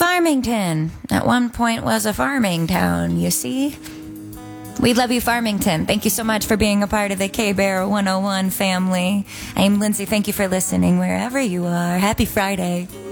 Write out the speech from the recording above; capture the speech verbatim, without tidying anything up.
Farmington at one point was a farming town, you see? We love you, Farmington. Thank you so much for being a part of the K-Bear one oh one family. I'm Lindsay. Thank you for listening wherever you are. Happy Friday.